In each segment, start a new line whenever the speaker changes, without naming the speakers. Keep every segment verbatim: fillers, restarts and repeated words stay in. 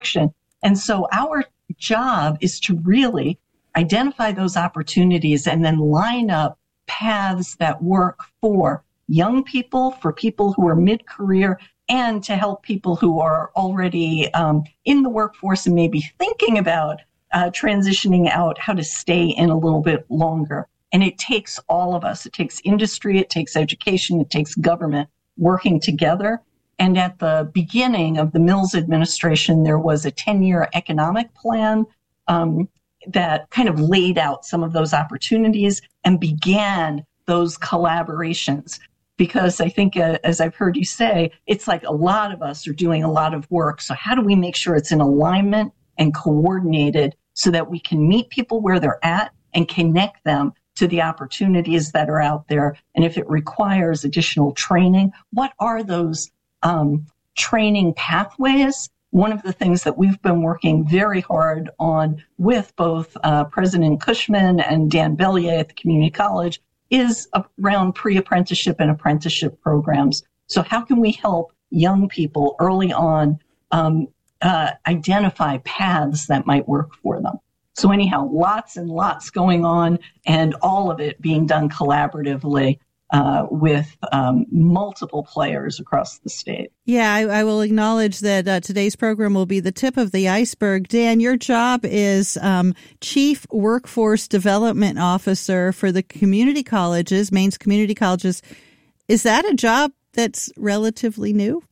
direction. And so our job is to really identify those opportunities and then line up paths that work for young people, for people who are mid-career, and to help people who are already um, in the workforce and maybe thinking about uh, transitioning out, how to stay in a little bit longer. And it takes all of us. It takes industry, it takes education, it takes government working together. And at the beginning of the Mills administration, there was a ten-year economic plan um, that kind of laid out some of those opportunities and began those collaborations. Because I think, uh, as I've heard you say, it's like a lot of us are doing a lot of work. So how do we make sure it's in alignment and coordinated so that we can meet people where they're at and connect them to the opportunities that are out there? And if it requires additional training, what are those um, training pathways? One of the things that we've been working very hard on with both uh, President Cushman and Dan Bellier at the community college is around pre-apprenticeship and apprenticeship programs. So how can we help young people early on um, uh, identify paths that might work for them? So anyhow, lots and lots going on, and all of it being done collaboratively uh, with um, multiple players across the state.
Yeah, I, I will acknowledge that uh, today's program will be the tip of the iceberg. Dan, your job is um, Chief Workforce Development Officer for the community colleges, Maine's community colleges. Is that a job that's relatively new?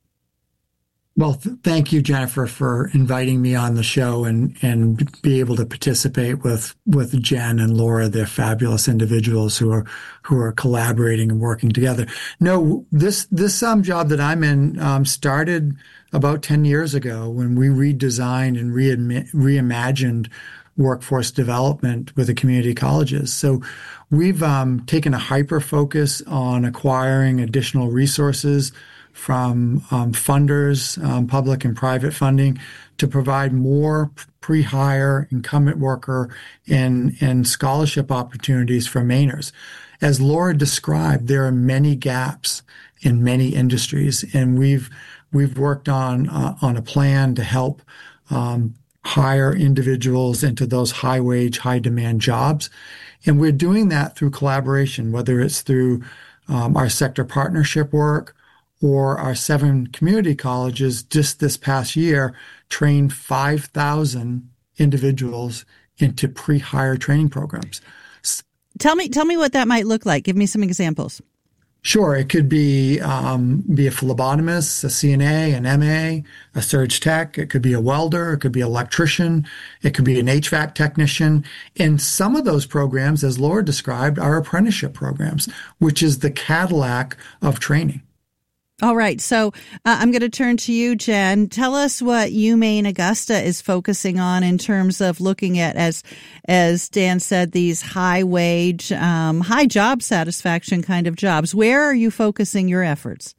Well, th- thank you, Jennifer, for inviting me on the show and, and be able to participate with, with Jen and Laura. They're fabulous individuals who are, who are collaborating and working together. No, this, this, um, job that I'm in, um, started about ten years ago when we redesigned and re- reimagined workforce development with the community colleges. So we've, um, taken a hyper focus on acquiring additional resources from um, funders, um, public and private funding, to provide more pre-hire, incumbent worker, and, and scholarship opportunities for Mainers. As Laura described, there are many gaps in many industries, and we've we've worked on uh, on a plan to help um, hire individuals into those high-wage, high-demand jobs, and we're doing that through collaboration, whether it's through um, our sector partnership work, or our seven community colleges just this past year trained five thousand individuals into pre-hire training programs.
Tell me, tell me what that might look like. Give me some examples.
Sure. It could be, um, be a phlebotomist, a C N A, an M A, a surge tech. It could be a welder. It could be an electrician. It could be an H V A C technician. And some of those programs, as Laura described, are apprenticeship programs, which is the Cadillac of training.
All right. So uh, I'm going to turn to you, Jen. Tell us what UMaine Augusta is focusing on in terms of looking at, as as Dan said, these high wage, um, high job satisfaction kind of jobs. Where are you focusing your efforts?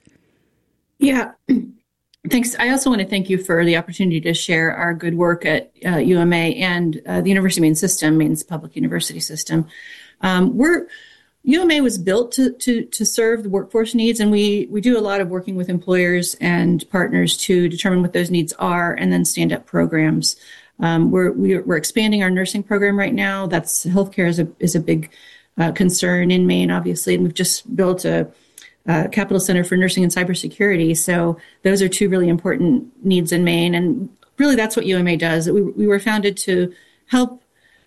Yeah. Thanks. I also want to thank you for the opportunity to share our good work at uh, U M A and uh, the University of Maine system, Maine's public university system. Um, we're U M A was built to, to, to serve the workforce needs, and we, we do a lot of working with employers and partners to determine what those needs are and then stand up programs. Um, we're, we're expanding our nursing program right now. That's healthcare is a, is a big uh, concern in Maine, obviously, and we've just built a, a Capital Center for Nursing and Cybersecurity. So those are two really important needs in Maine, and really that's what U M A does. We, we were founded to help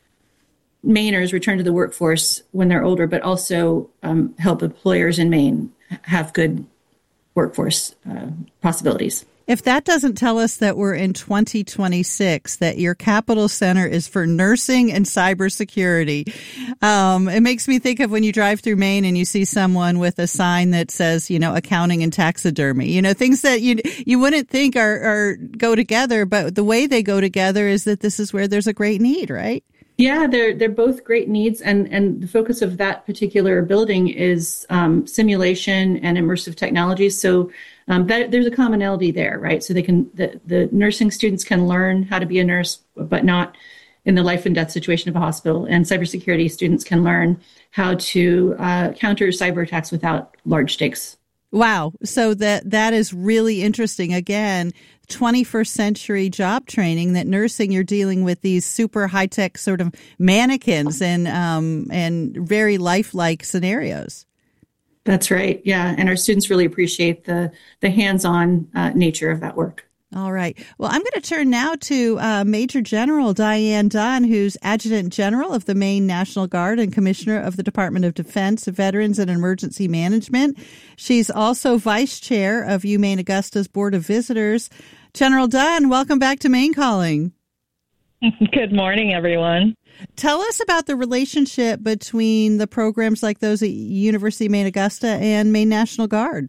Mainers return to the workforce when they're older, but also um, help employers in Maine have good workforce uh, possibilities.
If that doesn't tell us that we're in twenty twenty-six, that your Capital Center is for nursing and cybersecurity, um, it makes me think of when you drive through Maine and you see someone with a sign that says, you know, accounting and taxidermy, you know, things that you you wouldn't think are, are go together, but the way they go together is that this is where there's a great need, right?
Yeah, they're they're both great needs, and, and the focus of that particular building is um, simulation and immersive technologies. So um, that, there's a commonality there, right? So they can the, the nursing students can learn how to be a nurse, but not in the life and death situation of a hospital. And cybersecurity students can learn how to uh, counter cyber attacks without large stakes
Wow. So that that is really interesting. Again, twenty-first century job training, that nursing, you're dealing with these super high-tech sort of mannequins and um, and very lifelike scenarios.
That's right. Yeah. And our students really appreciate the, the hands-on uh, nature of that work.
All right. Well, I'm going to turn now to uh, Major General Diane Dunn, who's Adjutant General of the Maine National Guard and Commissioner of the Department of Defense, Veterans and Emergency Management. She's also Vice Chair of UMaine Augusta's Board of Visitors. General Dunn, welcome back to Maine Calling.
Good morning, everyone.
Tell us about the relationship between the programs like those at University of Maine Augusta and Maine National Guard.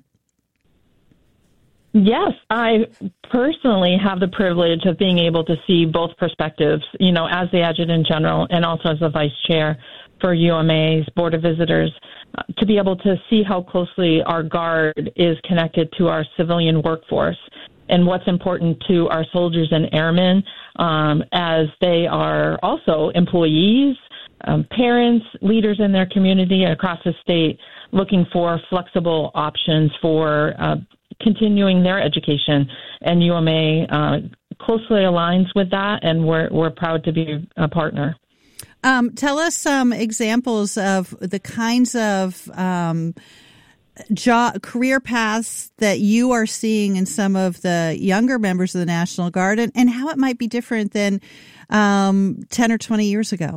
Yes, I personally have the privilege of being able to see both perspectives, you know, as the Adjutant General and also as the Vice Chair for U M A's Board of Visitors, uh, to be able to see how closely our Guard is connected to our civilian workforce and what's important to our soldiers and airmen um, as they are also employees, um, parents, leaders in their community across the state looking for flexible options for uh, continuing their education, and U M A uh, closely aligns with that, and we're we're proud to be a partner.
Um, tell us some examples of the kinds of um, job career paths that you are seeing in some of the younger members of the National Guard, and, and how it might be different than um, ten or twenty years ago.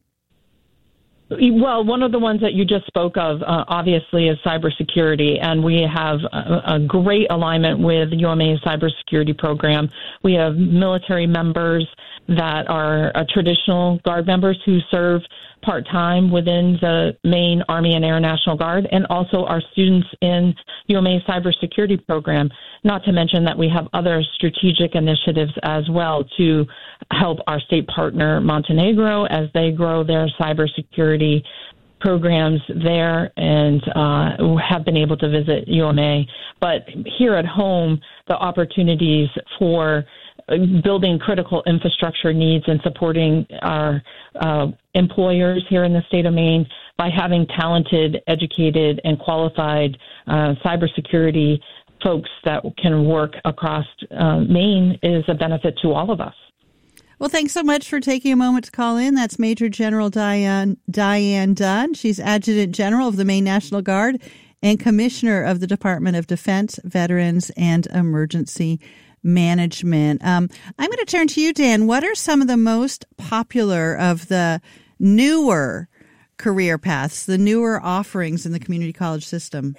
Well, one of the ones that you just spoke of, uh, obviously, is cybersecurity, and we have a, a great alignment with U M A's cybersecurity program. We have military members that are uh, traditional Guard members who serve part-time within the Maine Army and Air National Guard, and also our students in U M A's cybersecurity program, not to mention that we have other strategic initiatives as well to help our state partner Montenegro as they grow their cybersecurity programs there, and uh, have been able to visit U M A. But here at home, the opportunities for building critical infrastructure needs and supporting our uh, employers here in the state of Maine by having talented, educated, and qualified uh, cybersecurity folks that can work across uh, Maine is a benefit to all of us.
Well, thanks so much for taking a moment to call in. That's Major General Diane, Diane Dunn. She's Adjutant General of the Maine National Guard and Commissioner of the Department of Defense, Veterans, and Emergency Management. Um, I'm going to turn to you, Dan. What are some of the most popular of the newer career paths, the newer offerings in the community college system?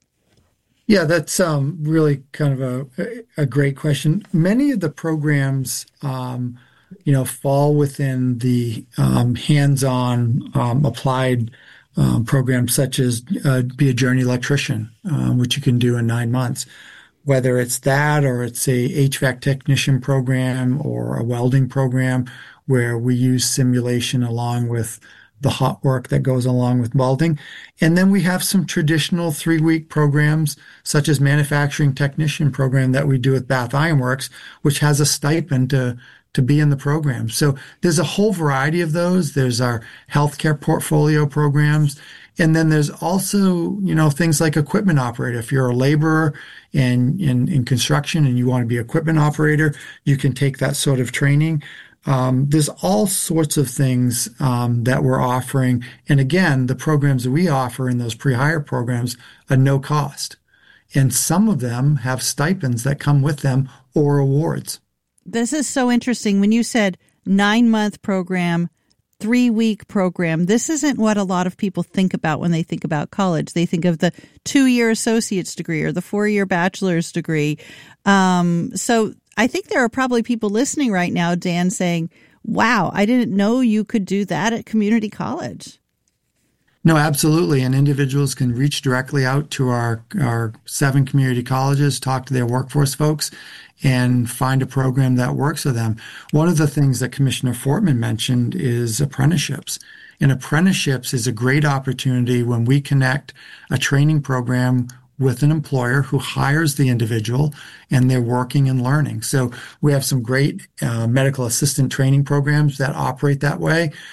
Yeah, that's um, really kind of a, a great question. Many of the programs, um, you know, fall within the um, hands-on um, applied um, programs, such as uh, be a journey electrician, um, which you can do in nine months. Whether it's that or it's a H V A C technician program or a welding program where we use simulation along with the hot work that goes along with welding. And then we have some traditional three-week programs, such as manufacturing technician program that we do with Bath Iron Works, which has a stipend to, to be in the program. So there's a whole variety of those. There's our healthcare portfolio programs. And then there's also, you know, things like equipment operator. If you're a laborer in, in, in construction and you want to be equipment operator, you can take that sort of training. Um, there's all sorts of things um, that we're offering. And again, the programs that we offer in those pre-hire programs are no cost. And some of them have stipends that come with them or awards.
This is so interesting. When you said nine-month program, three-week program, this isn't what a lot of people think about when they think about college. They think of the two-year associate's degree or the four-year bachelor's degree. Um, so I think there are probably people listening right now, Dan, saying, wow, I didn't know you could do that at community college.
No, absolutely. And individuals can reach directly out to our, our seven community colleges, talk to their workforce folks, and find a program that works for them. One of the things that Commissioner Fortman mentioned is apprenticeships. And apprenticeships is a great opportunity when we connect a training program with an employer who hires the individual and they're working and learning. So we have some great uh, medical assistant training programs that operate that way.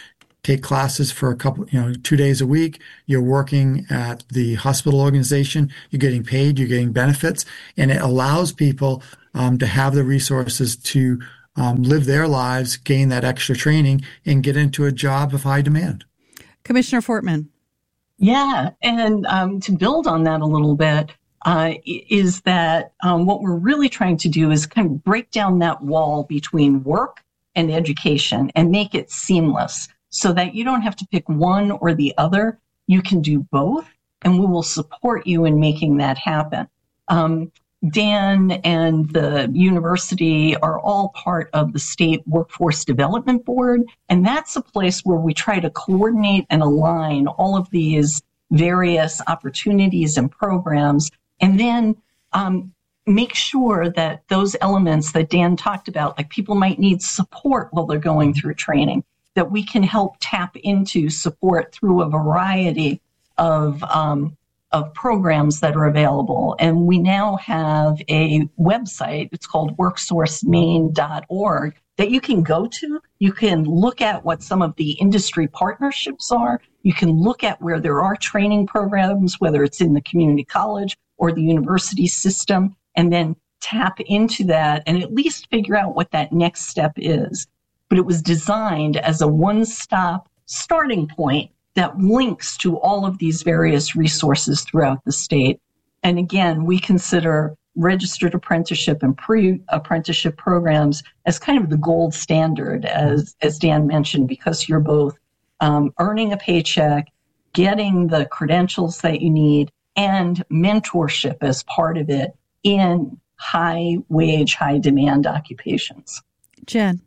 take classes for a couple, you know, two days a week. You're working at the hospital organization. You're getting paid. You're getting benefits, and it allows people um, to have the resources to um, live their lives, gain that extra training, and get into a job of high demand.
Commissioner Fortman.
Yeah, and um, to build on that a little bit, uh, is that um, what we're really trying to do is kind of break down that wall between work and education and make it seamless so that you don't have to pick one or the other. You can do both, and we will support you in making that happen. Um, Dan and the university are all part of the State Workforce Development Board, and that's a place where we try to coordinate and align all of these various opportunities and programs, and then um, make sure that those elements that Dan talked about, like people might need support while they're going through training, that we can help tap into support through a variety of um, of programs that are available. And we now have a website, it's called work source maine dot org, that you can go to. You can look at what some of the industry partnerships are. You can look at where there are training programs, whether it's in the community college or the university system, and then tap into that and at least figure out what that next step is. But it was designed as a one-stop starting point that links to all of these various resources throughout the state. And again, we consider registered apprenticeship and pre-apprenticeship programs as kind of the gold standard, as, as Dan mentioned, because you're both um, earning a paycheck, getting the credentials that you need, and mentorship as part of it in high wage, high demand occupations.
Jen.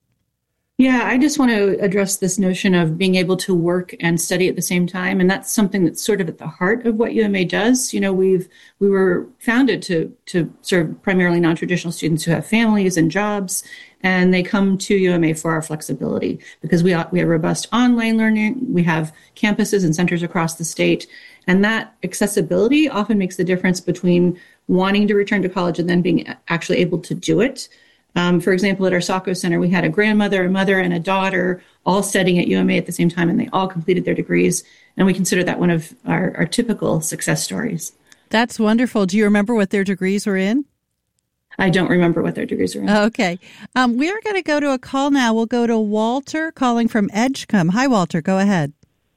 Yeah, I just want to address this notion of being able to work and study at the same time. And that's something that's sort of at the heart of what U M A does. You know, we've we were founded to to serve primarily non-traditional students who have families and jobs, and they come to U M A for our flexibility because we we have robust online learning. We have campuses and centers across the state, and that accessibility often makes the difference between wanting to return to college and then being actually able to do it. Um, for example, at our Saco Center, we had a grandmother, a mother, and a daughter all studying at U M A at the same time, and they all completed their degrees. And we consider that one of our, our typical success stories.
That's wonderful. Do you remember what their degrees were in?
I don't remember what their degrees were in.
Okay. Um, we are going to go to a call now. We'll go to Walter calling from Edgecombe. Hi, Walter. Go ahead.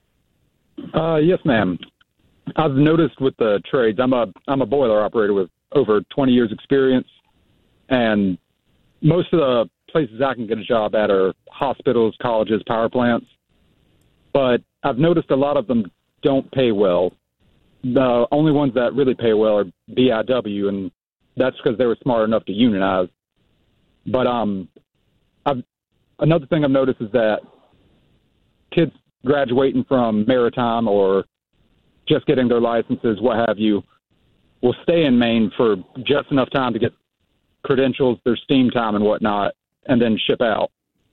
Uh, yes, ma'am. I've noticed with the trades, I'm a I'm a boiler operator with over twenty years experience, and most of the places I can get a job at are hospitals, colleges, power plants. But I've noticed a lot of them don't pay well. The only ones that really pay well are B I W, and that's because they were smart enough to unionize. But um, I've, another thing I've noticed is that kids graduating from maritime or just getting their licenses, what have you, will stay in Maine for just enough time to get credentials, their steam time and whatnot, and then ship out.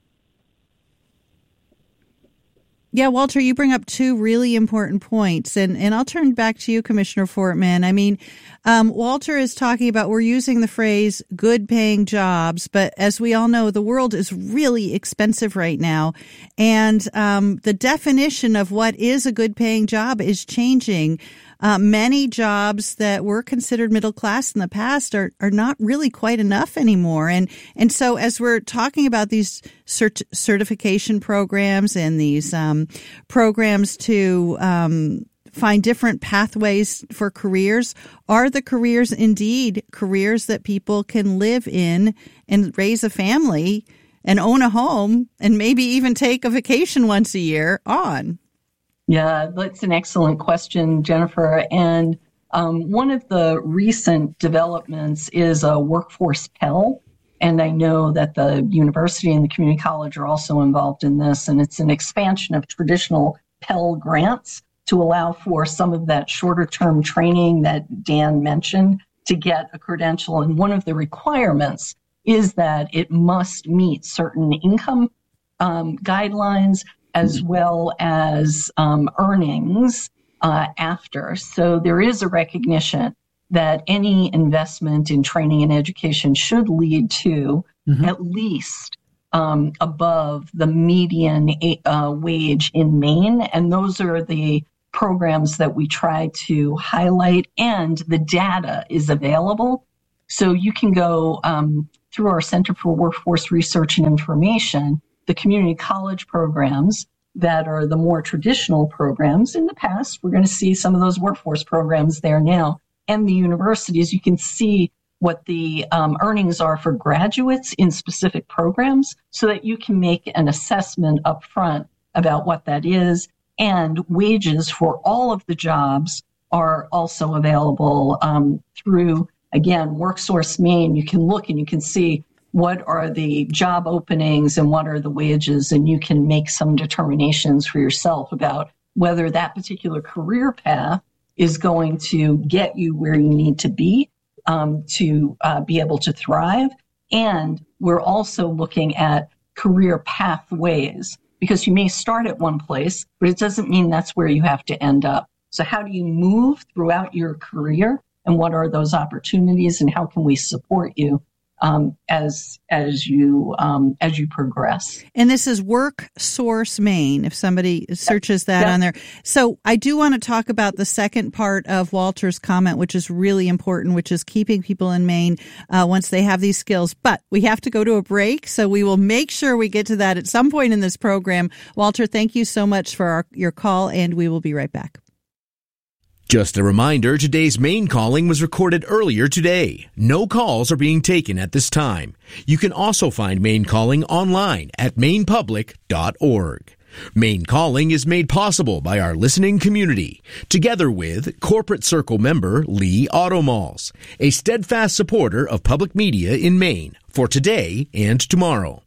Yeah, Walter, you bring up two really important points, and, and I'll turn back to you, Commissioner Fortman. I mean, um, Walter is talking about, we're using the phrase good paying jobs, but as we all know, the world is really expensive right now, and um, the definition of what is a good paying job is changing. Uh, many jobs that were considered middle class in the past are, are not really quite enough anymore. And, and so as we're talking about these cert- certification programs and these, um, programs to, um, find different pathways for careers, are the careers indeed careers that people can live in and raise a family and own a home and maybe even take a vacation once a year on?
Yeah, that's an excellent question, Jennifer. And um, one of the recent developments is a workforce Pell. And I know that the university and the community college are also involved in this. And it's an expansion of traditional Pell grants to allow for some of that shorter term training that Dan mentioned to get a credential. And one of the requirements is that it must meet certain income um, guidelines, as well as um, earnings uh, after. So there is a recognition that any investment in training and education should lead to mm-hmm. at least um, above the median uh, wage in Maine. And those are the programs that we try to highlight, and the data is available. So you can go um, through our Center for Workforce Research and Information, the community college programs that are the more traditional programs. In the past, we're going to see some of those workforce programs there now. And the universities, you can see what the um, earnings are for graduates in specific programs so that you can make an assessment up front about what that is. And wages for all of the jobs are also available um, through, again, WorkSource Maine. You can look and you can see what are the job openings and what are the wages, and you can make some determinations for yourself about whether that particular career path is going to get you where you need to be um, to uh, be able to thrive. And we're also looking at career pathways, because you may start at one place, but it doesn't mean that's where you have to end up. So how do you move throughout your career, and what are those opportunities, and how can we support you um, as as you um, as you progress?
And this is WorkSource Maine, if somebody searches that
yep.
on there. So I do want to talk about the second part of Walter's comment, which is really important, which is keeping people in Maine uh, once they have these skills. But we have to go to a break, so we will make sure we get to that at some point in this program. Walter, thank you so much for our, your call, and we will be right back.
Just a reminder, today's Maine Calling was recorded earlier today. No calls are being taken at this time. You can also find Maine Calling online at maine public dot org. Maine Calling is made possible by our listening community, together with Corporate Circle member Lee Automalls, a steadfast supporter of public media in Maine for today and tomorrow.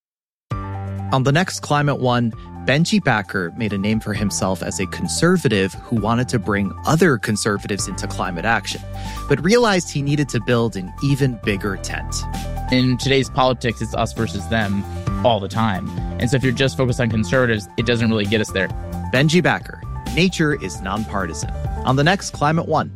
On the next Climate One, Benji Backer made a name for himself as a conservative who wanted to bring other conservatives into climate action, but realized he needed to build an even bigger tent.
In today's politics, it's us versus them all the time. And so if you're just focused on conservatives, it doesn't really get us there.
Benji Backer, Nature is Nonpartisan, on the next Climate One.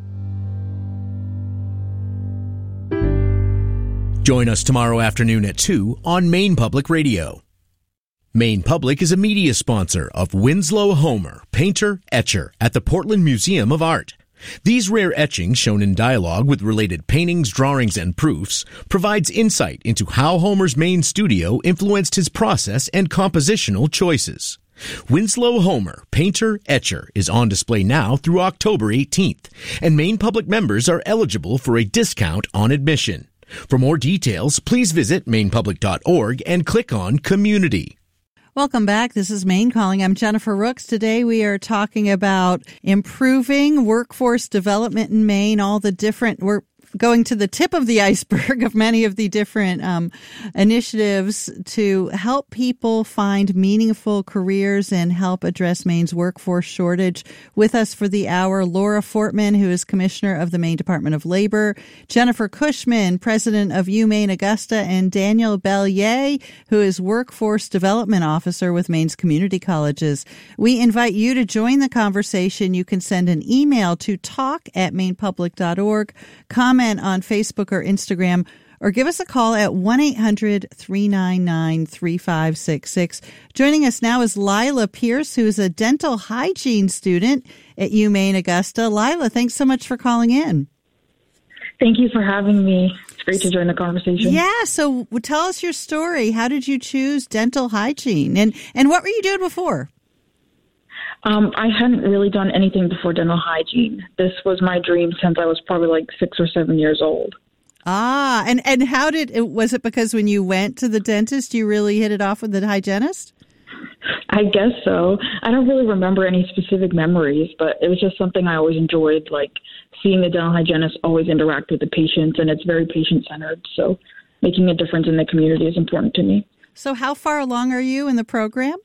Join us tomorrow afternoon at two on Maine Public Radio. Maine Public is a media sponsor of Winslow Homer, painter, etcher at the Portland Museum of Art. These rare etchings, shown in dialogue with related paintings, drawings, and proofs, provides insight into how Homer's Maine studio influenced his process and compositional choices. Winslow Homer, painter, etcher is on display now through October eighteenth, and Maine Public members are eligible for a discount on admission. For more details, please visit maine public dot org and click on Community.
Welcome back. This is Maine Calling. I'm Jennifer Rooks. Today we are talking about improving workforce development in Maine, all the different work. Going to the tip of the iceberg of many of the different um, initiatives to help people find meaningful careers and help address Maine's workforce shortage. With us for the hour, Laura Fortman, who is Commissioner of the Maine Department of Labor, Jennifer Cushman, President of UMaine Augusta, and Daniel Bellier, who is Workforce Development Officer with Maine's Community Colleges. We invite you to join the conversation. You can send an email to talk at maine public dot org, comment on Facebook or Instagram, or give us a call at one eight hundred three nine nine three five six six. Joining us now is Lila Pierce, who is a dental hygiene student at UMaine Augusta. Lila, thanks so much for calling in.
Thank you for having me. It's great to join the conversation.
Yeah, so tell us your story. How did you choose dental hygiene? And, and what were you doing before?
Um, I hadn't really done anything before dental hygiene. This was my dream since I was probably like six or seven years old.
Ah, and, and how did it, was it because when you went to the dentist, you really hit it off with the hygienist?
I guess so. I don't really remember any specific memories, but it was just something I always enjoyed, like seeing the dental hygienist always interact with the patients, and it's very patient-centered. So making a difference in the community is important to me.
So how far along are you in the program?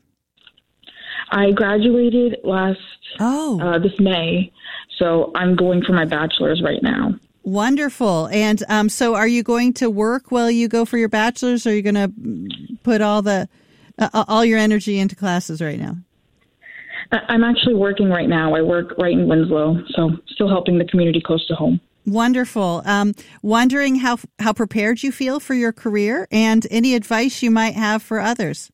I graduated last
oh.
uh, this May, so I'm going for my bachelor's right now.
Wonderful. And um, so are you going to work while you go for your bachelor's, or are you going to put all the uh, all your energy into classes right now?
I'm actually working right now. I work right in Winslow, so still helping the community close to home.
Wonderful. Um, wondering how how prepared you feel for your career and any advice you might have for others.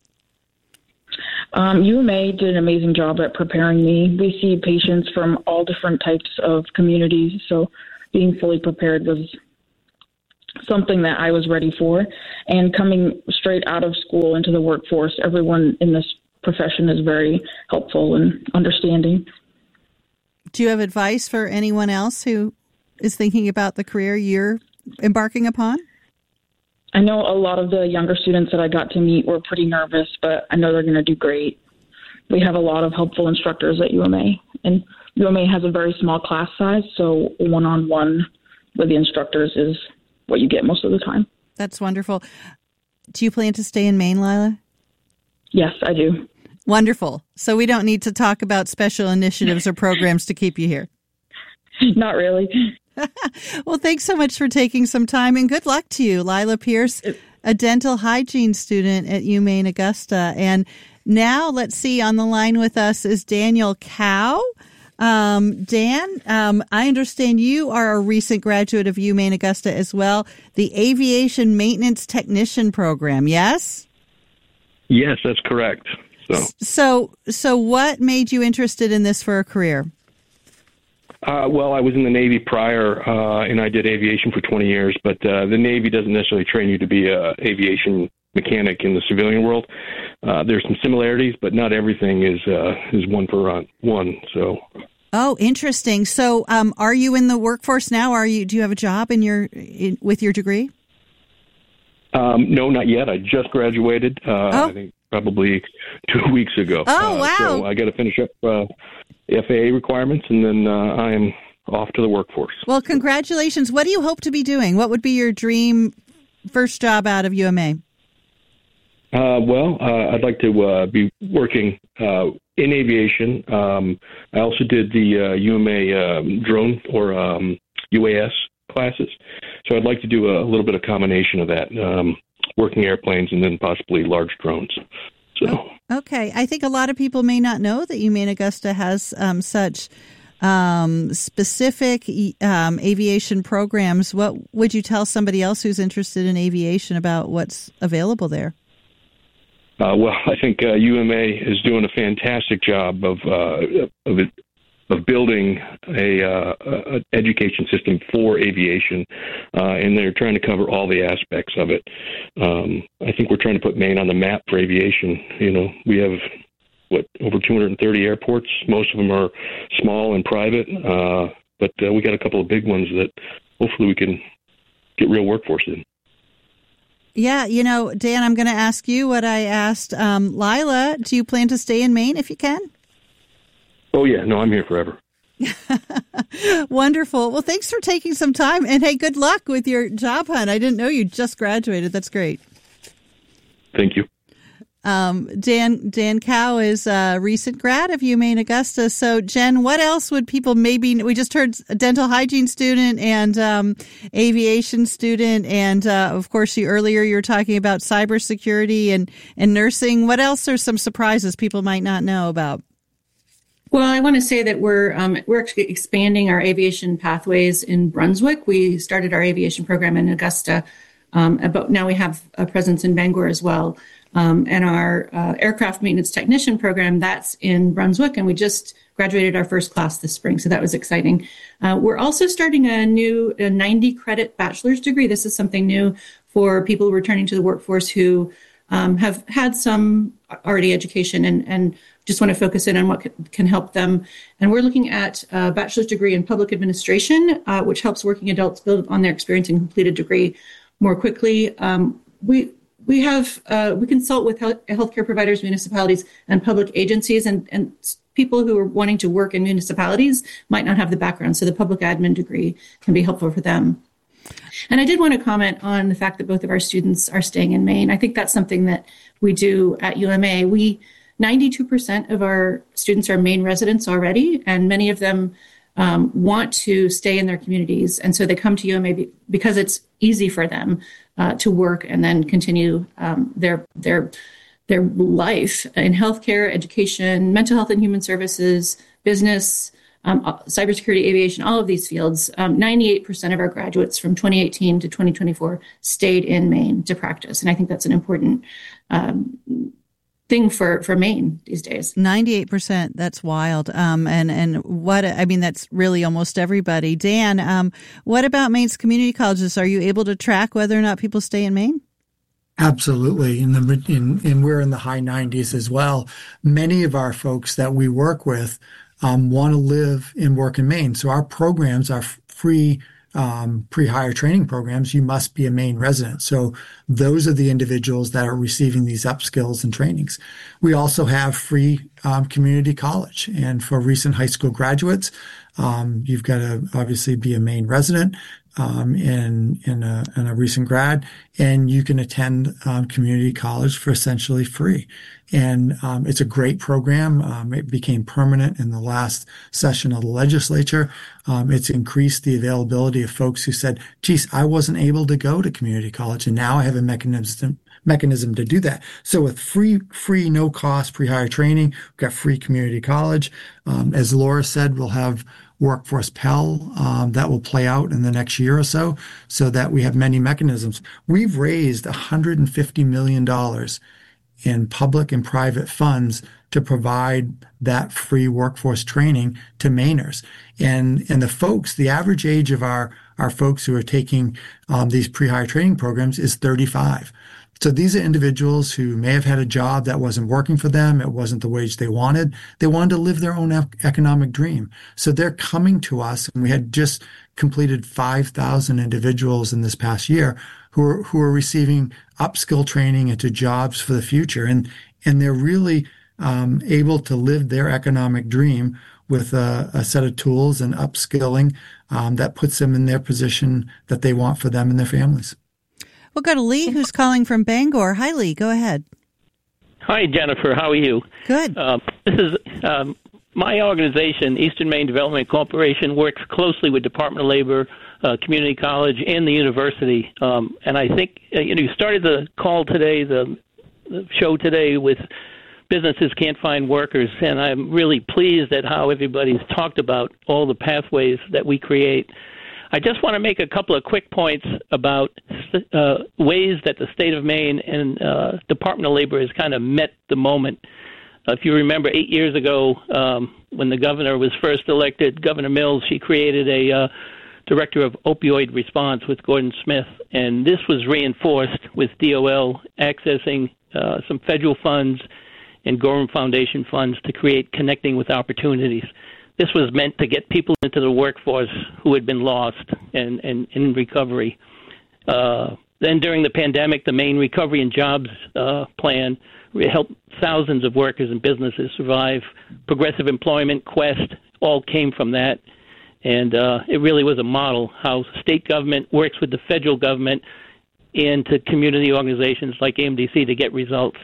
Um, U M A did an amazing job at preparing me. We see patients from all different types of communities, so being fully prepared was something that I was ready for. And coming straight out of school into the workforce, everyone in this profession is very helpful and understanding.
Do you have advice for anyone else who is thinking about the career you're embarking upon?
I know a lot of the younger students that I got to meet were pretty nervous, but I know they're going to do great. We have a lot of helpful instructors at U M A, and U M A has a very small class size, so one-on-one with the instructors is what you get most of the time.
That's wonderful. Do you plan to stay in Maine, Lila?
Yes, I do.
Wonderful. So we don't need to talk about special initiatives or programs to keep you here.
Not really.
Well, thanks so much for taking some time, and good luck to you, Lila Pierce, a dental hygiene student at UMaine Augusta. And now let's see, on the line with us is Daniel Cow. Um, Dan, um, I understand you are a recent graduate of UMaine Augusta as well, the Aviation Maintenance Technician Program, yes?
Yes, that's correct. So,
so, so what made you interested in this for a career?
Uh, well, I was in the Navy prior, uh, and I did aviation for twenty years, but uh, the Navy doesn't necessarily train you to be an aviation mechanic in the civilian world. Uh, there's some similarities, but not everything is uh, is one for one. So.
Oh, interesting. So, um, are you in the workforce now? Are you? Do you have a job in your in, with your degree?
Um, no, not yet. I just graduated. Uh,
oh.
I think probably two weeks ago.
Oh,
uh,
wow!
So I got to finish up uh, F A A requirements, and then uh, I am off to the workforce.
Well, congratulations. What do you hope to be doing? What would be your dream first job out of U M A?
Uh, well, uh, I'd like to uh, be working uh, in aviation. Um, I also did the uh, U M A um, drone or um, U A S classes, so I'd like to do a, a little bit of combination of that, um, working airplanes and then possibly large drones. So.
Oh, okay. I think a lot of people may not know that UMaine Augusta has um, such um, specific um, aviation programs. What would you tell somebody else who's interested in aviation about what's available there?
Uh, well, I think uh, U M A is doing a fantastic job of uh, of, it, of building a, uh, a education system for aviation, uh, and they're trying to cover all the aspects of it. Um, I think we're trying to put Maine on the map for aviation. You know, we have what over two hundred thirty airports. Most of them are small and private, uh, but uh, we got a couple of big ones that hopefully we can get real workforce in.
Yeah, you know, Dan, I'm going to ask you what I asked um, Lila. Do you plan to stay in Maine if you can?
Oh, yeah. No, I'm here forever.
Wonderful. Well, thanks for taking some time. And, hey, good luck with your job hunt. I didn't know you just graduated. That's great.
Thank you.
Um, Dan Dan Cow is a recent grad of UMaine Augusta. So, Jen, what else would people maybe – we just heard a dental hygiene student and um, aviation student. And, uh, of course, you earlier you were talking about cybersecurity and, and nursing. What else are some surprises people might not know about?
Well, I want to say that we're um, we're actually expanding our aviation pathways in Brunswick. We started our aviation program in Augusta, um, but now we have a presence in Bangor as well. Um, and our uh, aircraft maintenance technician program, that's in Brunswick, and we just graduated our first class this spring, so that was exciting. Uh, we're also starting a new ninety credit bachelor's degree. This is something new for people returning to the workforce who um, have had some already education and, and just want to focus in on what can help them. And we're looking at a bachelor's degree in public administration, uh, which helps working adults build on their experience and complete a degree more quickly. Um, we We have uh, we consult with health, healthcare providers, municipalities, and public agencies, and, and people who are wanting to work in municipalities might not have the background, so the public admin degree can be helpful for them. And I did want to comment on the fact that both of our students are staying in Maine. I think that's something that we do at U M A. We ninety-two percent of our students are Maine residents already, and many of them um, want to stay in their communities, and so they come to U M A because it's easy for them Uh, to work and then continue um, their their their life in healthcare, education, mental health and human services, business, um, cybersecurity, aviation, all of these fields, um, ninety-eight percent of our graduates from twenty eighteen to twenty twenty-four stayed in Maine to practice. And I think that's an important um, thing for, for Maine these days.
ninety-eight percent. That's wild. Um, and, and what, I mean, that's really almost everybody. Dan, um, what about Maine's community colleges? Are you able to track whether or not people stay in Maine?
Absolutely. In the, in, and we're in the high nineties as well. Many of our folks that we work with um, want to live and work in Maine. So our programs are free um, pre-hire training programs. You must be a Maine resident. So those are the individuals that are receiving these upskills and trainings. We also have free um, community college. And for recent high school graduates, um, you've got to obviously be a Maine resident. Um, in, in a, in a recent grad, and you can attend, um, community college for essentially free. And, um, it's a great program. Um, it became permanent in the last session of the legislature. Um, it's increased the availability of folks who said, geez, I wasn't able to go to community college, and now I have a mechanism, mechanism to do that. So with free, free, no cost pre-hire training, we've got free community college. Um, as Laura said, we'll have Workforce Pell um, that will play out in the next year or so, so that we have many mechanisms. We've raised one hundred fifty million dollars in public and private funds to provide that free workforce training to Mainers. And, and the folks, the average age of our, our folks who are taking um, these pre-hire training programs is thirty-five. So these are individuals who may have had a job that wasn't working for them. It wasn't the wage they wanted. They wanted to live their own economic dream. So they're coming to us, and we had just completed five thousand individuals in this past year who are, who are receiving upskill training into jobs for the future. And, and they're really um, able to live their economic dream with a, a set of tools and upskilling um, that puts them in their position that they want for them and their families.
We'll go to Lee, who's calling from Bangor. Hi, Lee. Go ahead.
Hi, Jennifer. How are you?
Good.
Uh, this is um, my organization, Eastern Maine Development Corporation, works closely with Department of Labor, uh, Community College, and the university. Um, and I think uh, you know you started the call today, the, the show today, with businesses can't find workers, and I'm really pleased at how everybody's talked about all the pathways that we create. I just want to make a couple of quick points about uh, ways that the state of Maine and uh, Department of Labor has kind of met the moment. Uh, if you remember, eight years ago, um, when the governor was first elected, Governor Mills, she created a uh, director of opioid response with Gordon Smith, and this was reinforced with D O L accessing uh, some federal funds and Gorham Foundation funds to create Connecting with Opportunities. This was meant to get people into the workforce who had been lost and, and in recovery. Uh, then during the pandemic, the Maine Recovery and Jobs uh, Plan helped thousands of workers and businesses survive. Progressive Employment, Quest, all came from that. And uh, it really was a model how state government works with the federal government and to community organizations like A M D C to get results.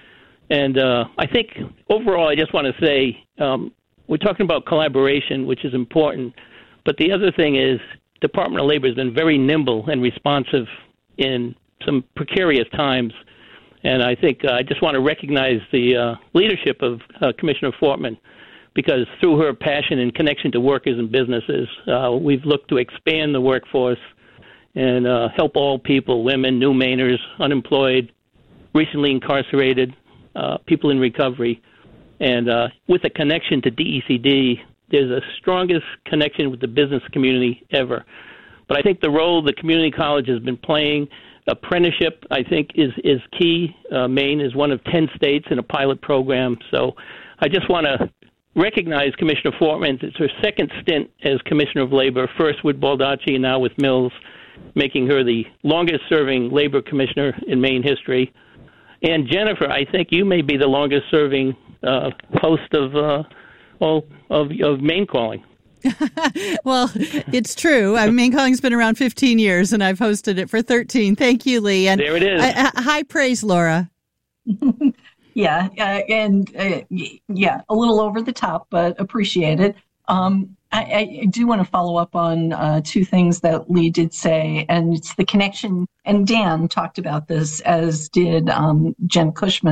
And uh, I think overall, I just want to say, um, we're talking about collaboration, which is important. But the other thing is Department of Labor has been very nimble and responsive in some precarious times. And I think uh, I just want to recognize the uh, leadership of uh, Commissioner Fortman, because through her passion and connection to workers and businesses, uh, we've looked to expand the workforce and uh, help all people, women, new Mainers, unemployed, recently incarcerated, uh, people in recovery. And uh, with a connection to D E C D, there's the strongest connection with the business community ever. But I think the role the community college has been playing, apprenticeship, I think, is, is key. Uh, Maine is one of ten states in a pilot program. So I just want to recognize Commissioner Fortman. It's her second stint as Commissioner of Labor, first with Baldacci and now with Mills, making her the longest-serving labor commissioner in Maine history. And Jennifer, I think you may be the longest-serving uh, host of uh, all of, of Maine Calling.
Well, it's true. I mean, Maine Calling's been around fifteen years, and I've hosted it for thirteen. Thank you, Lee. And
there it is.
I, I, high praise, Laura.
Yeah, uh, and uh, yeah, a little over the top, but appreciated. Um, I, I do want to follow up on uh, two things that Lee did say, and it's the connection, and Dan talked about this, as did um, Jen Cushman,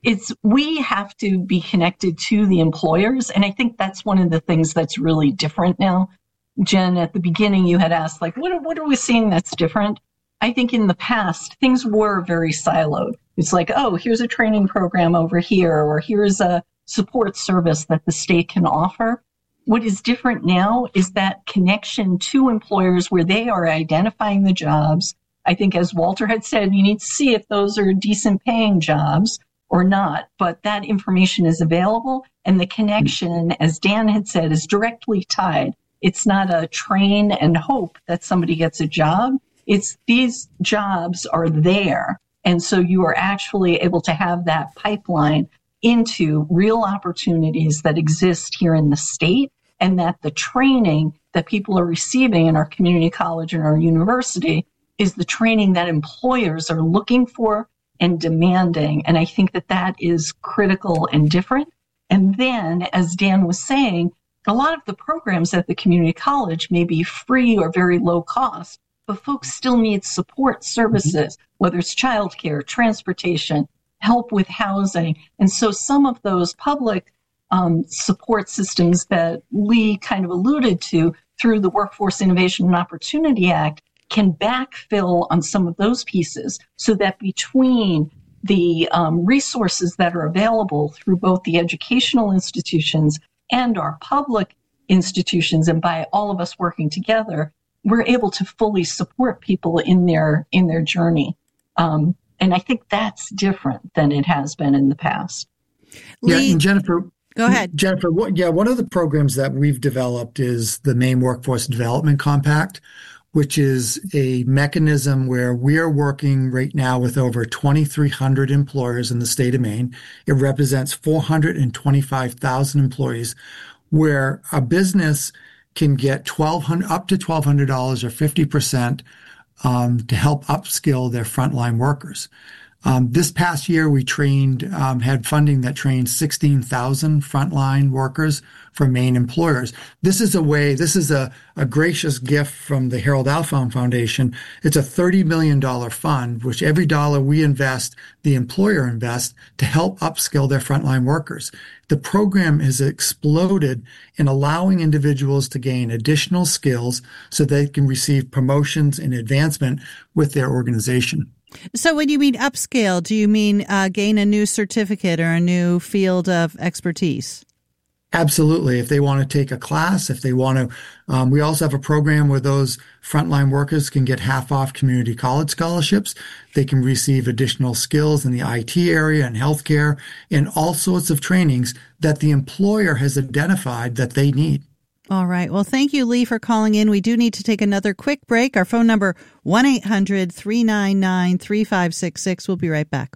it's we have to be connected to the employers. And I think that's one of the things that's really different now. Jen, at the beginning, you had asked, like, what, what are we seeing that's different? I think in the past, things were very siloed. It's like, oh, here's a training program over here, or here's a support service that the state can offer. What is different now is that connection to employers where they are identifying the jobs. I think, as Walter had said, you need to see if those are decent paying jobs or not, but that information is available, and the connection, as Dan had said, is directly tied. It's not a train and hope that somebody gets a job. It's these jobs are there, and so you are actually able to have that pipeline into real opportunities that exist here in the state, and that the training that people are receiving in our community college and our university is the training that employers are looking for and demanding. And I think that that is critical and different. And then, as Dan was saying, a lot of the programs at the community college may be free or very low cost, but folks still need support services, whether it's childcare, transportation, help with housing. And so some of those public um, support systems that Lee kind of alluded to through the Workforce Innovation and Opportunity Act can backfill on some of those pieces, so that between the um, resources that are available through both the educational institutions and our public institutions, and by all of us working together, we're able to fully support people in their in their journey. Um, and I think that's different than it has been in the past.
Yeah, and Jennifer,
go ahead.
Jennifer, what, yeah, one of the programs that we've developed is the Maine Workforce Development Compact, which is a mechanism where we are working right now with over twenty-three hundred employers in the state of Maine. It represents four hundred twenty-five thousand employees, where a business can get twelve hundred up to twelve hundred dollars or fifty percent um, to help upskill their frontline workers. Um, this past year, we trained, um, had funding that trained sixteen thousand frontline workers for Maine employers. This is a way, this is a, a gracious gift from the Harold Alfond Foundation. It's a thirty million dollars fund, which every dollar we invest, the employer invests to help upskill their frontline workers. The program has exploded in allowing individuals to gain additional skills so they can receive promotions and advancement with their organization.
So when you mean upscale, do you mean uh, gain a new certificate or a new field of expertise?
Absolutely. If they want to take a class, if they want to, um, we also have a program where those frontline workers can get half off community college scholarships. They can receive additional skills in the I T area and healthcare and all sorts of trainings that the employer has identified that they need.
All right. Well, thank you, Lee, for calling in. We do need to take another quick break. Our phone number, one eight hundred three nine nine three five six six. We'll be right back.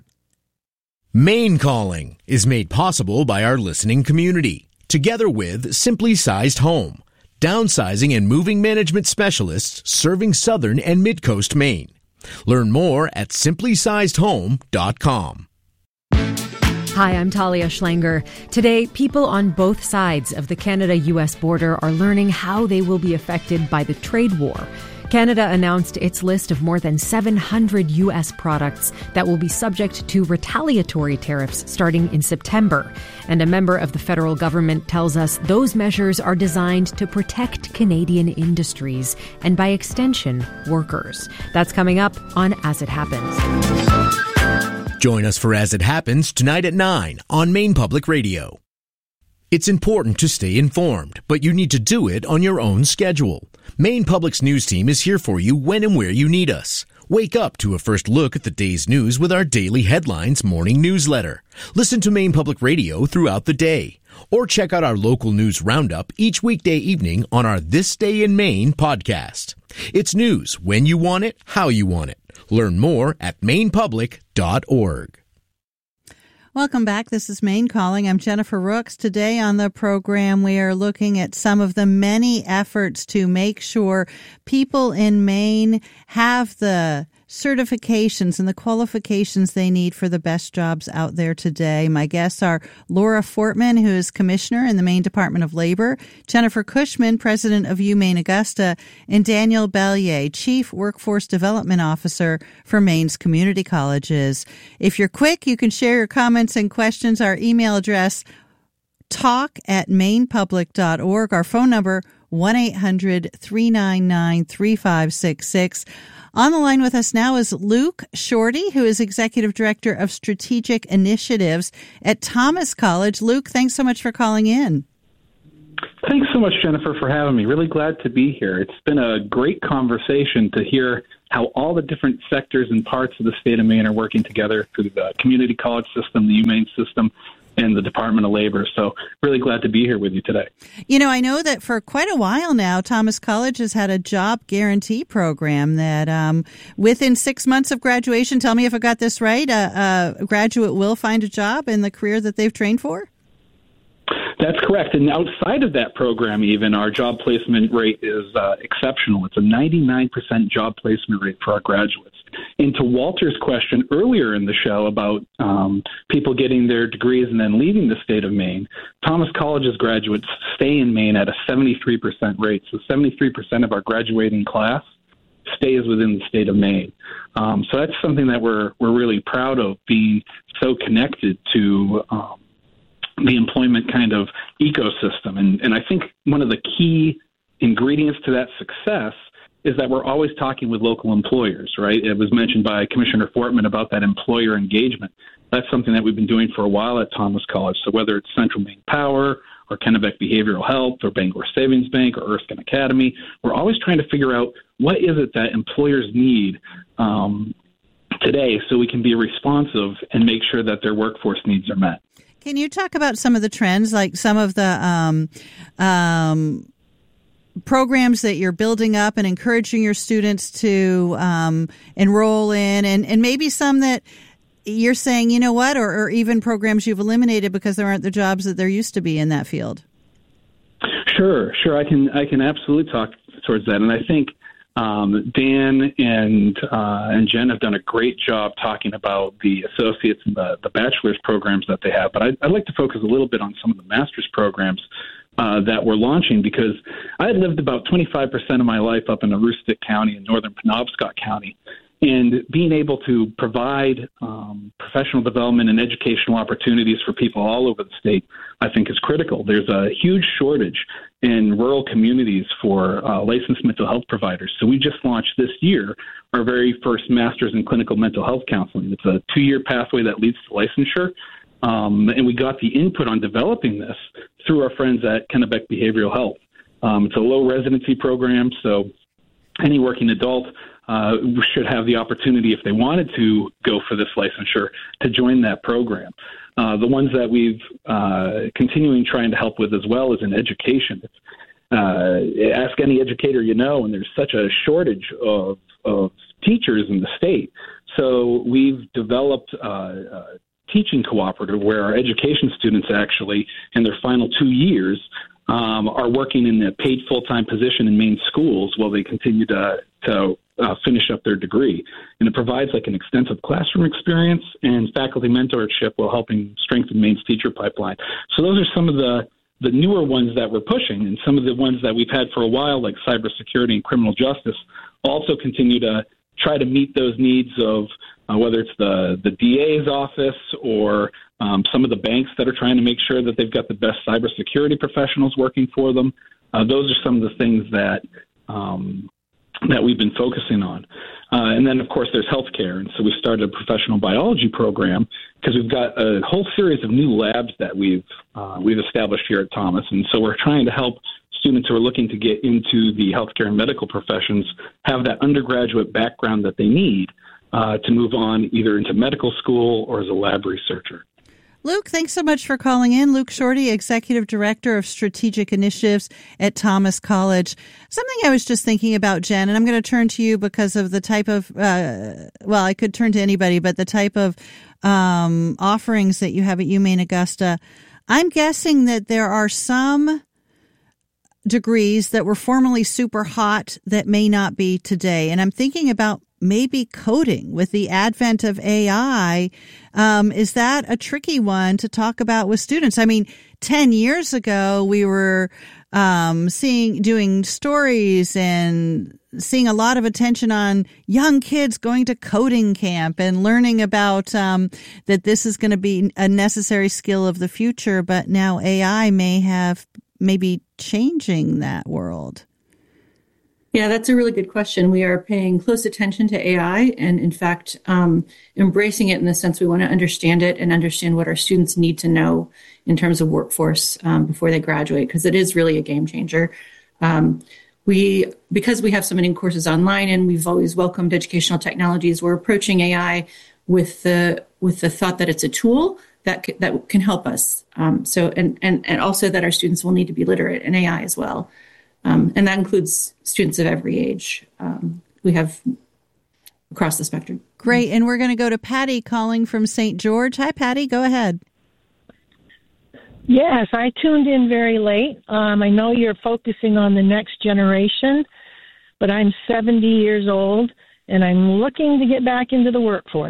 Maine Calling is made possible by our listening community, together with Simply Sized Home, downsizing and moving management specialists serving southern and mid-coast Maine. Learn more at simply sized home dot com.
Hi, I'm Talia Schlanger. Today, people on both sides of the Canada-U S border are learning how they will be affected by the trade war. Canada announced its list of more than seven hundred U S products that will be subject to retaliatory tariffs starting in September. And a member of the federal government tells us those measures are designed to protect Canadian industries and, by extension, workers. That's coming up on As It Happens.
Join us for As It Happens tonight at nine on Maine Public Radio. It's important to stay informed, but you need to do it on your own schedule. Maine Public's news team is here for you when and where you need us. Wake up to a first look at the day's news with our daily headlines morning newsletter. Listen to Maine Public Radio throughout the day. Or check out our local news roundup each weekday evening on our This Day in Maine podcast. It's news when you want it, how you want it. Learn more at maine public dot org.
Welcome back. This is Maine Calling. I'm Jennifer Rooks. Today on the program, we are looking at some of the many efforts to make sure people in Maine have the certifications and the qualifications they need for the best jobs out there today. My guests are Laura Fortman, who is Commissioner in the Maine Department of Labor, Jennifer Cushman, President of UMaine Augusta, and Daniel Bellier, Chief Workforce Development Officer for Maine's community colleges. If you're quick, you can share your comments and questions. Our email address, talk at maine public dot org. Our phone number, one eight hundred three nine nine three five six six. On the line with us now is Luke Shorty, who is Executive Director of Strategic Initiatives at Thomas College. Luke, thanks so much for calling in.
Thanks so much, Jennifer, for having me. Really glad to be here. It's been a great conversation to hear how all the different sectors and parts of the state of Maine are working together through the community college system, the UMaine system, and the Department of Labor. So really glad to be here with you today. You know, I know that for quite a while now, Thomas College has had a job guarantee program that um, within six months of graduation, tell me if I got this right, a, a graduate will find a job in the career that they've trained for? That's correct. And outside of that program, even, our job placement rate is uh, exceptional. It's a ninety-nine percent job placement rate for our graduates. And to Walter's question earlier in the show about um, people getting their degrees and then leaving the state of Maine, Thomas College's graduates stay in Maine at a seventy-three percent rate. So seventy-three percent of our graduating class stays within the state of Maine. Um, so that's something that we're we're really proud of, being so connected to um, the employment kind of ecosystem. And, and I think one of the key ingredients to that success is that we're always talking with local employers, right? It was mentioned by Commissioner Fortman about that employer engagement. That's something that we've been doing for a while at Thomas College. So whether it's Central Maine Power or Kennebec Behavioral Health or Bangor Savings Bank or Erskine Academy, we're always trying to figure out what is it that employers need um, today so we can be responsive and make sure that their workforce needs are met. Can you talk about some of the trends, like some of the um, um, programs that you're building up and encouraging your students to um, enroll in, and, and maybe some that you're saying, you know what, or, or even programs you've eliminated because there aren't the jobs that there used to be in that field? Sure, sure. I can I can absolutely talk towards that. And I think Um, Dan and uh, and Jen have done a great job talking about the associates and the, the bachelor's programs that they have. But I'd, I'd like to focus a little bit on some of the master's programs uh, that we're launching, because I had lived about twenty-five percent of my life up in Aroostook County in northern Penobscot County. And being able to provide um, professional development and educational opportunities for people all over the state, I think, is critical. There's a huge shortage in rural communities for uh, licensed mental health providers. So we just launched this year our very first Master's in Clinical Mental Health Counseling. It's a two-year pathway that leads to licensure. Um, and we got the input on developing this through our friends at Kennebec Behavioral Health. Um, it's a low residency program, so any working adult uh, should have the opportunity, if they wanted to go for this licensure, to join that program. Uh, the ones that we've uh, continuing trying to help with as well is in education. Uh, ask any educator you know, and there's such a shortage of, of teachers in the state. So we've developed uh, a teaching cooperative where our education students actually, in their final two years, um, are working in a paid full-time position in Maine schools while they continue to to uh, finish up their degree. And it provides like an extensive classroom experience and faculty mentorship while helping strengthen Maine's teacher pipeline. So those are some of the, the newer ones that we're pushing, and some of the ones that we've had for a while, like cybersecurity and criminal justice, also continue to try to meet those needs of uh, whether it's the, the D A's office or um, some of the banks that are trying to make sure that they've got the best cybersecurity professionals working for them. Uh, those are some of the things that um, that we've been focusing on. Uh, and then, of course, there's healthcare. And so we started a professional biology program because we've got a whole series of new labs that we've uh, we've established here at Thomas. And so we're trying to help students who are looking to get into the healthcare and medical professions have that undergraduate background that they need uh, to move on either into medical school or as a lab researcher. Luke, thanks so much for calling in. Luke Shorty, Executive Director of Strategic Initiatives at Thomas College. Something I was just thinking about, Jen, and I'm going to turn to you because of the type of, uh, well, I could turn to anybody, but the type of um, offerings that you have at UMaine Augusta. I'm guessing that there are some degrees that were formerly super hot that may not be today. And I'm thinking about
maybe coding with the advent of A I. Um, is that a tricky one to talk about with students? I mean, ten years ago, we were um, seeing, doing stories and seeing a lot of attention on young kids going to coding camp and learning about um, that this is going to be a necessary skill of the future. But now A I may have maybe changing that world.
Yeah, that's a really good question. We are paying close attention to A I and, in fact, um, embracing it in the sense we want to understand it and understand what our students need to know in terms of workforce um, before they graduate, because it is really a game changer. Um, we, because we have so many courses online and we've always welcomed educational technologies, we're approaching A I with the with the thought that it's a tool that c- that can help us. Um, so, and, and and also that our students will need to be literate in A I as well. Um, and that includes students of every age. Um, we have across the spectrum.
Great. And we're going to go to Patty calling from Saint George. Hi, Patty. Go ahead.
Yes, I tuned in very late. Um, I know you're focusing on the next generation, but I'm seventy years old, and I'm looking to get back into the workforce.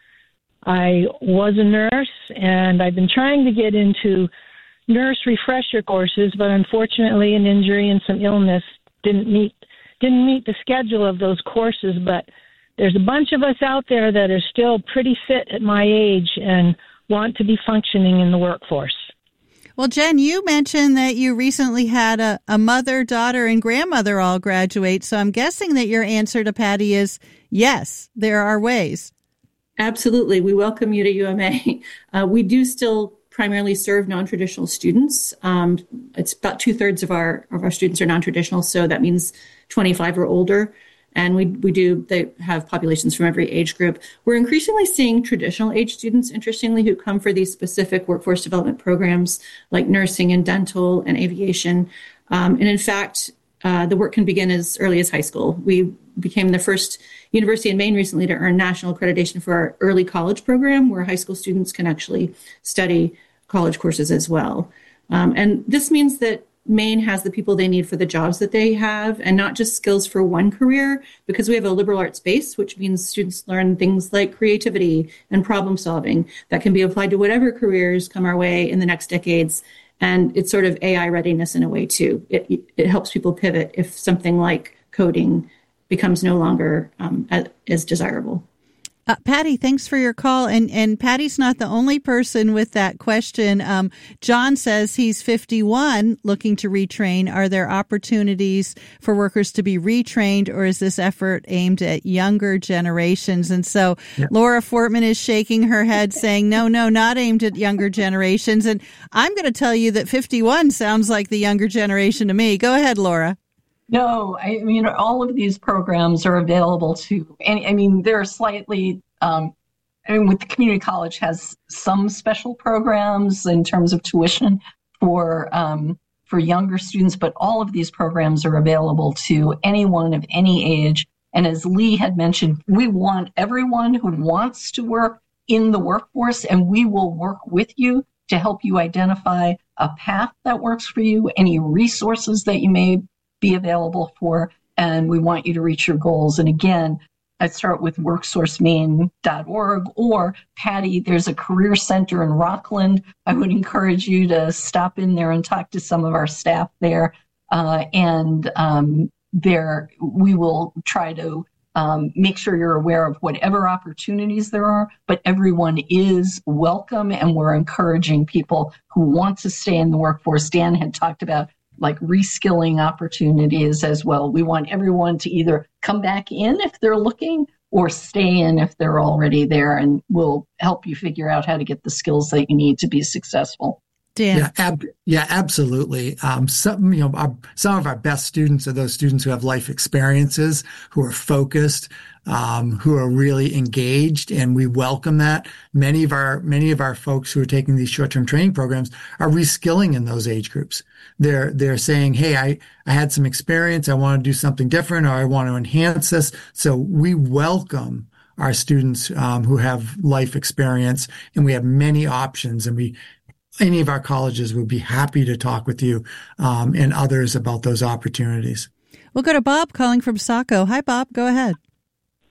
I was a nurse, and I've been trying to get into nurse refresher courses, but unfortunately an injury and some illness didn't meet didn't meet the schedule of those courses. But there's a bunch of us out there that are still pretty fit at my age and want to be functioning in the workforce.
Well, Jen, you mentioned that you recently had a, a mother, daughter, and grandmother all graduate, so I'm guessing that your answer to Patty is yes, there are ways.
Absolutely. We welcome you to U M A. Uh, we do still primarily serve non-traditional students. Um, it's about two thirds of our of our students are non-traditional, so that means twenty-five or older. And we we do they have populations from every age group. We're increasingly seeing traditional age students, interestingly, who come for these specific workforce development programs like nursing and dental and aviation. Um, and in fact, uh, the work can begin as early as high school. We became the first university in Maine recently to earn national accreditation for our early college program, where high school students can actually study college courses as well. Um, and this means that Maine has the people they need for the jobs that they have, and not just skills for one career, because we have a liberal arts base, which means students learn things like creativity and problem solving that can be applied to whatever careers come our way in the next decades. And it's sort of A I readiness in a way, too. It, it helps people pivot if something like coding becomes no longer um, as, as desirable.
Uh, Patty, thanks for your call. And and Patty's not the only person with that question. Um, John says he's fifty-one, looking to retrain. Are there opportunities for workers to be retrained, or is this effort aimed at younger generations? And so yeah. Laura Fortman is shaking her head saying, no, no, not aimed at younger generations. And I'm going to tell you that fifty-one sounds like the younger generation to me. Go ahead, Laura.
No, I mean, all of these programs are available to, and I mean, they're slightly, um, I mean, with the community college has some special programs in terms of tuition for, um, for younger students, but all of these programs are available to anyone of any age. And as Lee had mentioned, we want everyone who wants to work in the workforce, and we will work with you to help you identify a path that works for you, any resources that you may be available for, and we want you to reach your goals. And again, I start with work source maine dot org, or Patty, there's a career center in Rockland. I would encourage you to stop in there and talk to some of our staff there. Uh, and um, there we will try to um, make sure you're aware of whatever opportunities there are, but everyone is welcome, and we're encouraging people who want to stay in the workforce. Dan had talked about like reskilling opportunities as well. We want everyone to either come back in if they're looking or stay in if they're already there, and we'll help you figure out how to get the skills that you need to be successful.
Dan.
Yeah, ab- yeah, absolutely. Um, some, you know, our, some of our best students are those students who have life experiences, who are focused, um, who are really engaged, and we welcome that. Many of our many of our folks who are taking these short-term training programs are reskilling in those age groups. They're they're saying, "Hey, I I had some experience. I want to do something different, or I want to enhance this." So we welcome our students um, who have life experience, and we have many options, and we. Any of our colleges would be happy to talk with you um, and others about those opportunities.
We'll go to Bob calling from Saco. Hi, Bob. Go ahead.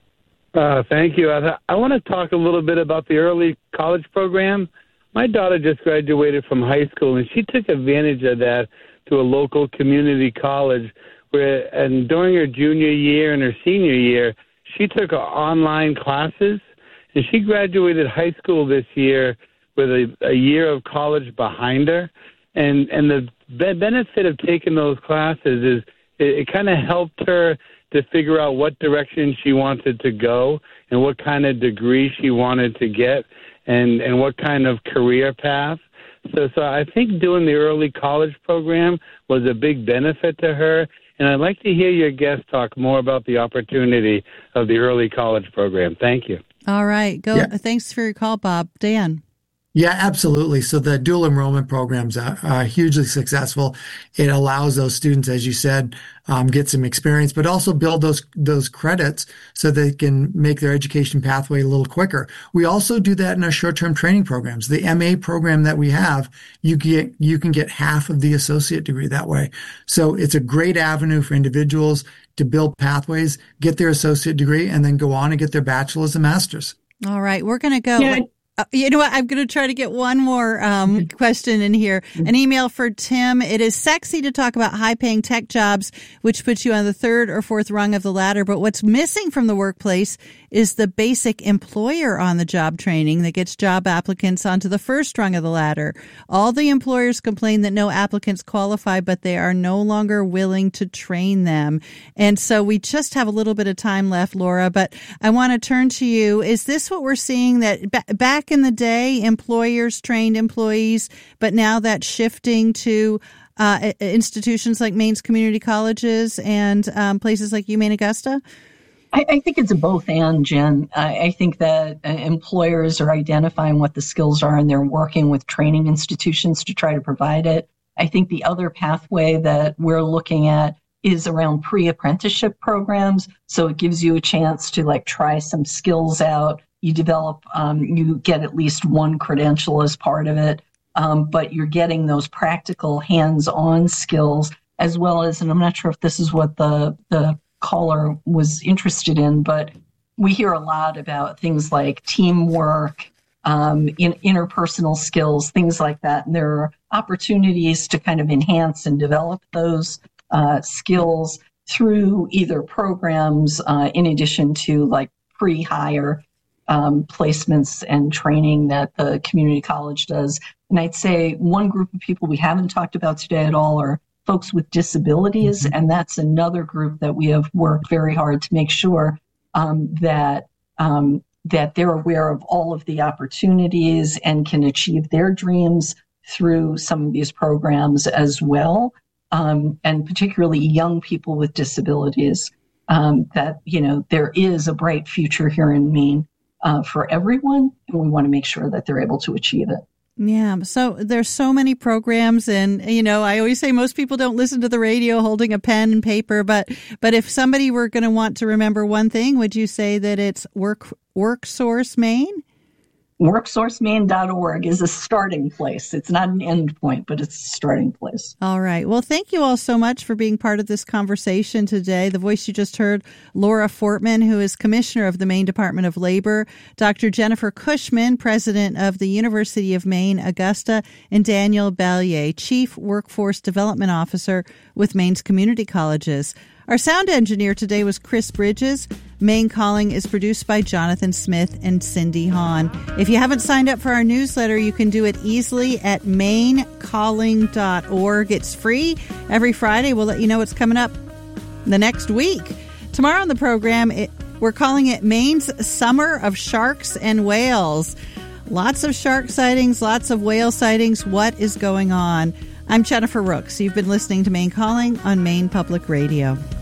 Uh, thank you. I, I want to talk a little bit about the early college program. My daughter just graduated from high school, and she took advantage of that to a local community college. Where, and during her junior year and her senior year, she took online classes, and she graduated high school this year with a, a year of college behind her. And and the be- benefit of taking those classes is it, it kind of helped her to figure out what direction she wanted to go and what kind of degree she wanted to get and, and what kind of career path. So, so I think doing the early college program was a big benefit to her. And I'd like to hear your guest talk more about the opportunity of the early college program. Thank you.
All right. Go.
Yeah.
Thanks for your call, Bob. Dan.
Yeah, absolutely. So the dual enrollment programs are, are hugely successful. It allows those students, as you said, um, get some experience, but also build those those credits so they can make their education pathway a little quicker. We also do that in our short-term training programs. The M A program that we have, you get you can get half of the associate degree that way. So it's a great avenue for individuals to build pathways, get their associate degree, and then go on and get their bachelor's and master's.
All right, we're going to go.
Yeah.
Uh, you know what? I'm going to try to get one more um, question in here. An email for Tim. It is sexy to talk about high-paying tech jobs, which puts you on the third or fourth rung of the ladder. But what's missing from the workplace is the basic employer on the job training that gets job applicants onto the first rung of the ladder. All the employers complain that no applicants qualify, but they are no longer willing to train them. And so we just have a little bit of time left, Laura, but I want to turn to you. Is this what we're seeing, that b- back in the day, employers trained employees, but now that's shifting to uh, institutions like Maine's community colleges and um, places like UMaine Augusta?
I, I think it's a both and, Jen. I, I think that uh, employers are identifying what the skills are and they're working with training institutions to try to provide it. I think the other pathway that we're looking at is around pre-apprenticeship programs. So it gives you a chance to like try some skills out. You develop, um, you get at least one credential as part of it, um, but you're getting those practical hands-on skills as well as, and I'm not sure if this is what the, the caller was interested in, but we hear a lot about things like teamwork, um, in interpersonal skills, things like that. And there are opportunities to kind of enhance and develop those uh, skills through either programs, uh, in addition to like pre-hire um, placements and training that the community college does. And I'd say one group of people we haven't talked about today at all are folks with disabilities, mm-hmm. and that's another group that we have worked very hard to make sure um, that um, that they're aware of all of the opportunities and can achieve their dreams through some of these programs as well, um, and particularly young people with disabilities. Um, that you know there is a bright future here in Maine uh, for everyone, and we want to make sure that they're able to achieve it.
Yeah. So there's so many programs, and, you know, I always say most people don't listen to the radio holding a pen and paper, but, but if somebody were going to want to remember one thing, would you say that it's Work, WorkSource Maine?
work source maine dot org is a starting place. It's not an end point, but it's a starting place.
All right. Well, thank you all so much for being part of this conversation today. The voice you just heard, Laura Fortman, who is Commissioner of the Maine Department of Labor, Doctor Jennifer Cushman, President of the University of Maine, Augusta, and Daniel Ballier, Chief Workforce Development Officer with Maine's Community Colleges. Our sound engineer today was Chris Bridges. Maine Calling is produced by Jonathan Smith and Cindy Hahn. If you haven't signed up for our newsletter, you can do it easily at maine calling dot org. It's free. Every Friday, we'll let you know what's coming up the next week. Tomorrow on the program, it, we're calling it Maine's Summer of Sharks and Whales. Lots of shark sightings, lots of whale sightings. What is going on? I'm Jennifer Rooks. You've been listening to Maine Calling on Maine Public Radio.